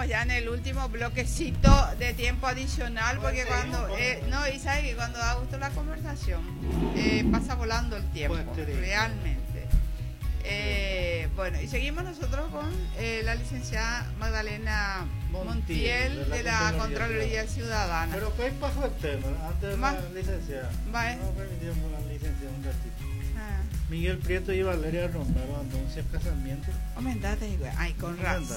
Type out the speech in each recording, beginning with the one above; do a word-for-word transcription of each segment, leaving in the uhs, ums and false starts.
estamos ya en el último bloquecito de tiempo adicional, porque cuando, eh, no, y sabes que cuando da gusto la conversación, eh, pasa volando el tiempo, realmente. Eh, bueno, y seguimos nosotros con eh, la licenciada Magdalena Montiel de la Contraloría Ciudadana. Pero ¿qué pasó el tema? Antes de Ma la licenciada. Va No permitimos la licenciada un ratito. ah. Miguel Prieto y Valeria Romero anuncian casamiento. Aumentate, güey. Ay, con razón.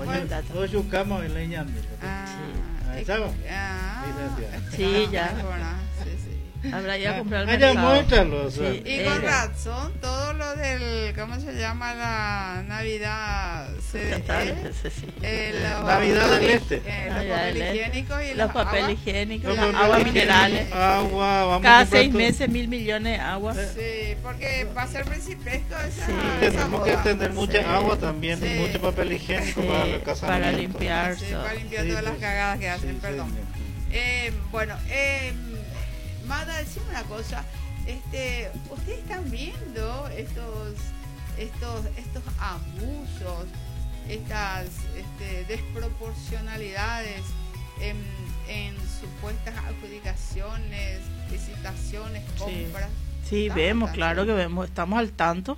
Hoy yucamos en leña. Ah, Ahí estaba. Ah, sí, ya. Sí, sí. Habrá ido a comprar el Allá mercado. muéstralo, o sea. Sí, Y con eh, razón, todo lo del, ¿cómo se llama la Navidad? Se, eh, sí, sí. eh, los, Navidad del Este. eh, los Navidad del papeles Este. higiénicos y Los las papeles aguas. higiénicos, Los las papeles aguas higiénicos, minerales. Agua, vamos Cada a comprar seis todo. meses mil millones de agua. Sí, porque va a ser principesco esa, Sí. esa Tenemos que boda. tener mucha Sí. agua también Sí. y mucho papel higiénico Sí, para el casamiento. para limpiar. Sí, so. para limpiar Sí, todas las pues, cagadas que hacen, sí, perdón. señor. Eh, bueno, eh, Mada, decime una cosa. Este, ustedes están viendo estos, estos, estos abusos, estas este, desproporcionalidades en, en supuestas adjudicaciones, licitaciones, compras. Sí, ¿Están vemos, al claro tanto? que vemos, estamos al tanto.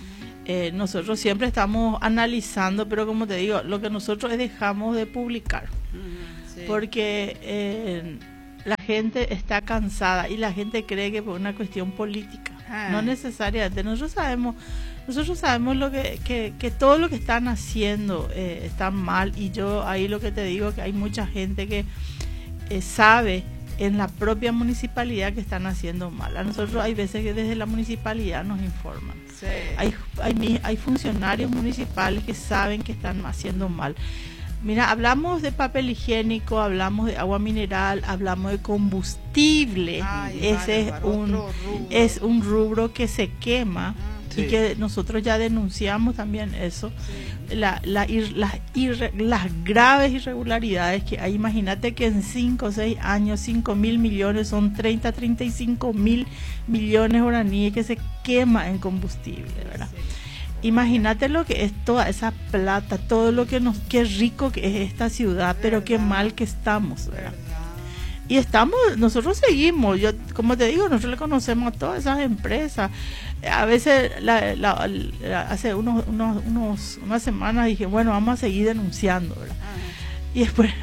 Eh, nosotros siempre estamos analizando, pero como te digo, lo que nosotros dejamos de publicar, Ujú, sí. porque eh, la gente está cansada y la gente cree que por una cuestión política, Ah. no necesariamente. Nosotros sabemos, nosotros sabemos lo que, que, que todo lo que están haciendo eh, está mal, y yo ahí lo que te digo que hay mucha gente que eh, sabe en la propia municipalidad que están haciendo mal. A nosotros hay veces que desde la municipalidad nos informan. Sí. Hay, hay, hay funcionarios municipales que saben que están haciendo mal. Mira, hablamos de papel higiénico, hablamos de agua mineral, hablamos de combustible. Ay, Ese bárbaro, es un otro rubro. es un rubro que se quema. Ah, Sí. Y que nosotros ya denunciamos también eso, sí. la, la, ir- las, irre- las graves irregularidades que hay. Imagínate que en cinco o seis años cinco mil millones son treinta, treinta y cinco mil millones guaraníes que se quema en combustible, ¿verdad? Sí. Imagínate lo que es toda esa plata, todo lo que nos, qué rico que es esta ciudad, pero qué Verdad. mal que estamos, ¿verdad? ¿Verdad? Y estamos, nosotros seguimos, yo como te digo, nosotros le conocemos a todas esas empresas. A veces, la, la, la- hace unos, unos, unos, unas semanas dije, bueno, vamos a seguir denunciando, ¿verdad? Ah, Y después,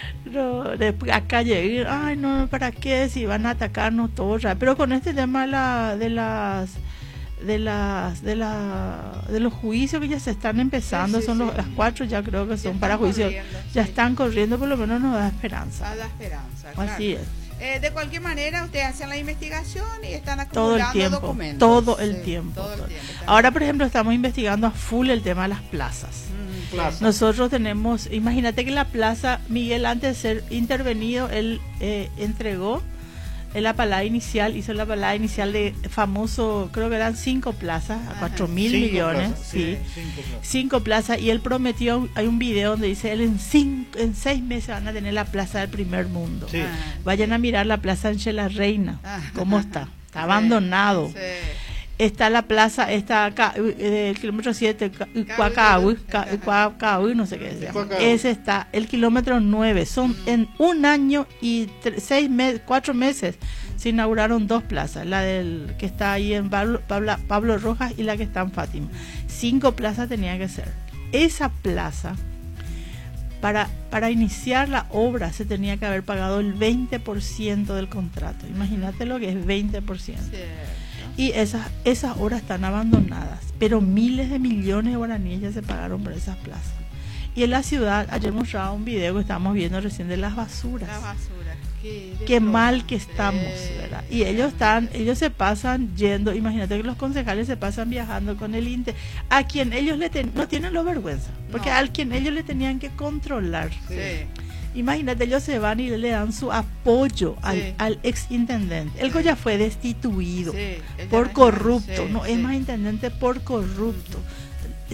no, después acá llegué, ay, no, ¿para qué? Si van a atacarnos todos. Pero con este tema de, la, de las... de las de la de los juicios que ya se están empezando, Sí, sí, son los, sí. las cuatro ya creo que Ya son están para juicio, corriendo, ya sí. están corriendo, por lo menos nos da esperanza. a la esperanza, claro. Así es. Eh, de cualquier manera, ustedes hacen la investigación y están Todo el acumulando tiempo, documentos. todo el Sí, tiempo. todo el tiempo. Ahora, por ejemplo, estamos investigando a full el tema de las plazas. Mm, Plaza. Nosotros tenemos, imagínate que la plaza, Miguel, antes de ser intervenido, él eh, entregó en la palada inicial, hizo la palada inicial de famoso, creo que eran cinco plazas, a Ajá. cuatro mil Cinco millones, plazas, sí. cinco plazas. Cinco plazas, y él prometió, hay un video donde dice, él en cinco, en seis meses van a tener la plaza del primer mundo. Sí. Ah, Vayan a mirar la plaza Anche la Reina, Ah. cómo está, está sí, abandonado. sí. Está la plaza, está acá, eh, el kilómetro siete, Cuacahui, Cuacahui, no sé qué se llama. Cuacahui. Ese está, el kilómetro nueve. Son en un año y tre- seis meses, cuatro meses se inauguraron dos plazas, la del que está ahí en Pablo, Pablo, Pablo Rojas y la que está en Fátima. Cinco plazas tenían que ser. Esa plaza, para, para iniciar la obra se tenía que haber pagado el veinte por ciento del contrato. Imagínate lo que es veinte por ciento. Cierto. Y esas, esas obras están abandonadas, pero miles de millones de guaraníes ya se pagaron por esas plazas. Y en la ciudad, ayer mostraba un video que estábamos viendo recién de las basuras. La basura. Qué, Qué deplorable. mal que estamos, Sí. ¿verdad? Y ellos están, ellos se pasan yendo, imagínate que los concejales se pasan viajando con el INTE, a quien ellos le ten, no tienen la vergüenza, porque No. al quien ellos le tenían que controlar. Sí. Imagínate, ellos se van y le dan su apoyo al, Sí. al ex intendente. Él Sí. ya fue destituido Sí, él ya por no es corrupto, más, sí, no sí. es más intendente por corrupto.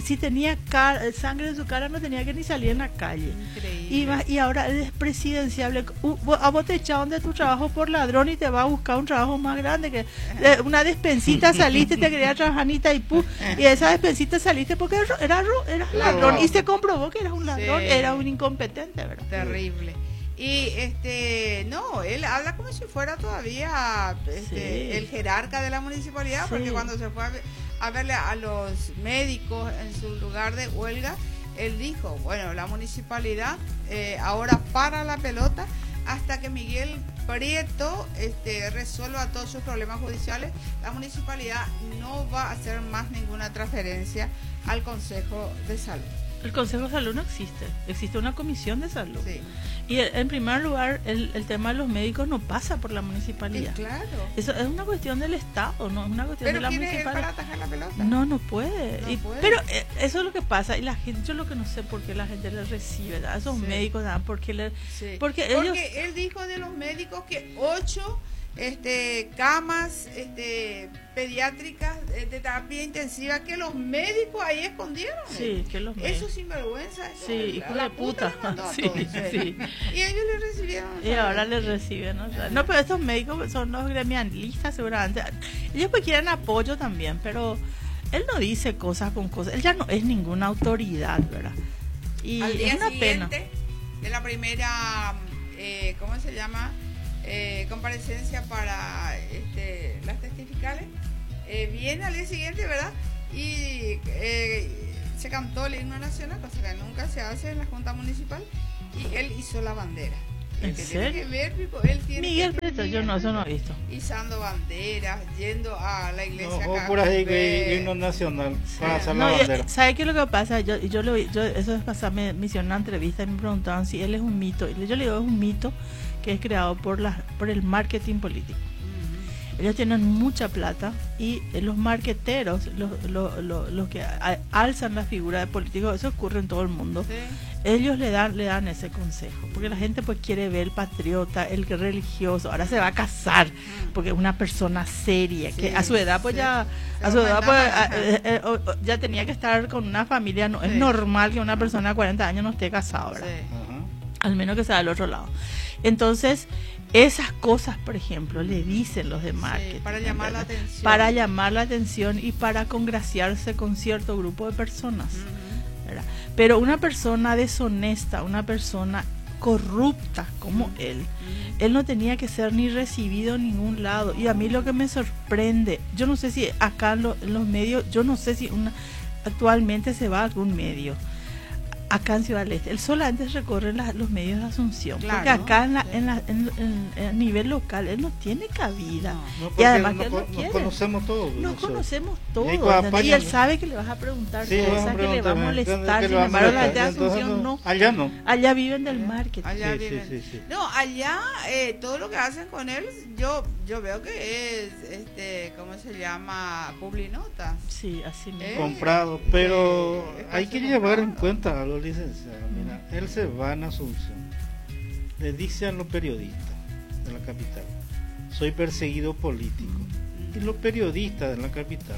si tenía cara, sangre en su cara no tenía que ni salir en la calle. Y, va, y ahora es presidenciable. Uh, a vos te echaron de tu trabajo por ladrón y te va a buscar un trabajo más grande. Que eh, una despensita saliste, te quería trabajar en Itaipú y de esa despensita saliste porque era, era ladrón y se comprobó que eras un ladrón, sí. Era un incompetente, ¿verdad? Terrible. Y este no, él habla como si fuera todavía este, sí. el jerarca de la municipalidad, sí. Porque cuando se fue a, a verle a los médicos en su lugar de huelga, él dijo, bueno, la municipalidad eh, ahora para la pelota hasta que Miguel Prieto este, resuelva todos sus problemas judiciales. La municipalidad no va a hacer más ninguna transferencia al Consejo de Salud. El Consejo de Salud no existe, existe una comisión de salud. Sí. Y en primer lugar, el, el tema de los médicos no pasa por la municipalidad. Sí, claro. Eso es una cuestión del Estado, no es una cuestión pero de la ¿quién municipalidad. Es él para atajar la pelota? No, no puede. No y, puede. Pero eh, eso es lo que pasa. Y la gente, yo lo que no sé por qué la gente le recibe, ¿verdad? A esos sí. médicos, ¿verdad? Porque, le, sí. porque, porque ellos... él dijo de los médicos que ocho este camas este pediátricas de terapia intensiva que los médicos ahí escondieron. Sí, que los médicos. Eso sinvergüenza. Eso, sí, hijo de puta. puta sí, sí. Y ellos le recibieron. Y ahora le reciben, ¿no? No, pero estos médicos son los gremialistas seguramente. Ellos pues quieren apoyo también, pero él no dice cosas con cosas. Él ya no es ninguna autoridad, ¿verdad? Y al día es una siguiente pena. De la primera, eh, ¿cómo se llama? Eh, comparecencia para este, las testificales, eh, viene al día siguiente, ¿verdad? Y eh, se cantó el himno nacional, cosa que nunca se hace en la Junta Municipal, y él hizo la bandera. ¿En el que serio? Tiene que ver, Pipo, él tiene Miguel que Prieto, yo no, eso no he visto. Izando banderas, yendo a la iglesia. No, o por ahí que himno nacional sí. para hacer no, la bandera. ¿Sabe qué es lo que pasa? Yo, yo, lo, yo eso es pasar, me, me hicieron una entrevista y me preguntaban si él es un mito. Y yo le digo, es un mito que es creado por la, por el marketing político. Uh-huh. Ellos tienen mucha plata y los marqueteros, los, los, los, los que a, alzan la figura de políticos, eso ocurre en todo el mundo. Sí. Ellos le dan le dan ese consejo, porque la gente pues quiere ver el patriota, el religioso, ahora se va a casar, porque es una persona seria, sí, que a su edad pues sí. ya a su edad pues a, eh, eh, ya tenía que estar con una familia, no, sí. es normal que una persona de cuarenta años no esté casada, ¿verdad? Sí. Uh-huh. Al menos que sea del otro lado. Entonces, esas cosas, por ejemplo, le dicen los de marketing. Sí, para llamar ¿verdad? la atención. Para llamar la atención y para congraciarse con cierto grupo de personas. Uh-huh. ¿verdad? Pero una persona deshonesta, una persona corrupta como uh-huh. él, uh-huh. él no tenía que ser ni recibido en ningún lado. Y a mí lo que me sorprende, yo no sé si acá en, lo, en los medios, yo no sé si una, actualmente se va a algún medio. Acá en Ciudad del Este, él solamente recorre la, los medios de Asunción, claro, porque acá en, la, sí. en, la, en, en, en a nivel local él no tiene cabida. No, y además no, que él no nos quiere. conocemos todos. Nos nosotros. conocemos todos. Y, y él sabe que le vas a preguntar sí, cosas, que le va a molestar. Que Sin embargo, la de Asunción no, no. Allá no. Allá viven del marketing. Allá sí, viven. Sí, sí, sí. No, allá eh, todo lo que hacen con él, yo yo veo que es, este, ¿cómo se llama? Publinotas. Sí, así mismo. Eh, comprado, pero eh, hay que llevar en cuenta a los licenciados. Mira, él se va en Asunción, le dice a los periodistas de la capital, soy perseguido político, y los periodistas de la capital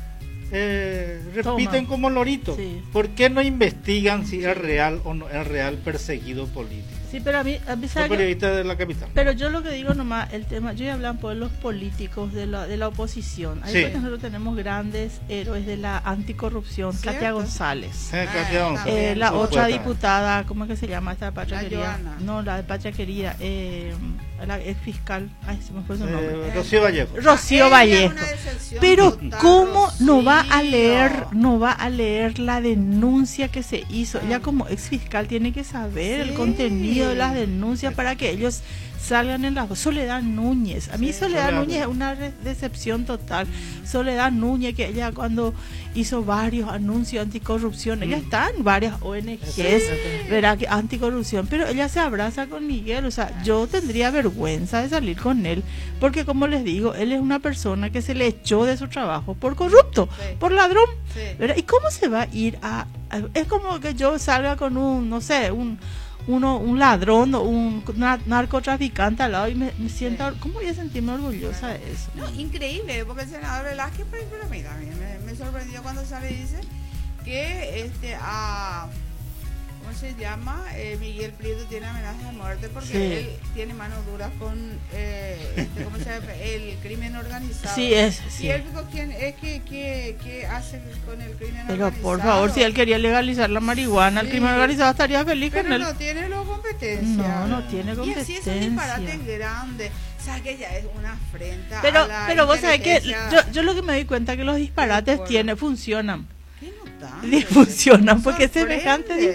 eh, repiten Toma. como loritos. Sí. ¿Por qué no investigan si es real o no es real perseguido político? Sí, pero a mí, a mí los periodistas de la capital. Pero yo lo que digo nomás, el tema, yo ya hablan por los políticos de la, de la oposición. Ahí sí. nosotros tenemos grandes héroes de la anticorrupción, ¿cierto? Katia González. Eh, Katia González. Eh, la Su otra puerta. diputada, ¿cómo es que se llama esta Patria la Querida? Joana. No, la de Patria Querida, eh, la ex fiscal, ay, se me fue su nombre. Eh, Rocío Vallejo. Rocío Vallejo. Pero total, ¿cómo Rocío. no va a leer, no va a leer la denuncia que se hizo? Ah. Ella como ex fiscal tiene que saber sí. el contenido de las denuncias para que ellos salgan en la... Soledad Núñez, a mí sí, Soledad, Soledad Núñez es una re- decepción total. Soledad Núñez, que ella cuando hizo varios anuncios anticorrupción, mm. ella está en varias O N Ges, sí. ¿verdad? Que anticorrupción, pero ella se abraza con Miguel, o sea, yo tendría vergüenza de salir con él, porque como les digo, él es una persona que se le echó de su trabajo por corrupto, sí. por ladrón, sí. ¿verdad? ¿Y cómo se va a ir a, a... Es como que yo salga con un, no sé, un... uno un ladrón o un narcotraficante al lado y me, me siento, sí. ¿cómo voy a sentirme orgullosa de eso? No, increíble, porque el senador Velázquez, por ejemplo, a mí también me, me sorprendió cuando sale y dice que este a ¿cómo se llama? Eh, Miguel Prieto tiene amenazas de muerte porque Sí. él tiene manos duras con eh, este, ¿cómo se llama? El crimen organizado. Sí, es. Sí. ¿Y él quién es que, que, que hace con el crimen Pero organizado? por favor, si él quería legalizar la marihuana, el Sí. crimen organizado estaría feliz Pero con él. no tiene la competencia. No, no tiene Y así es un competencia. disparate grande. O sea, que ya es una afrenta Pero, a la pero vos sabés que inteligencia. yo, yo lo que me doy cuenta que los disparates Bueno. tiene, funcionan. ¿Qué no tanto? Sí, funcionan porque es Sorprende. semejante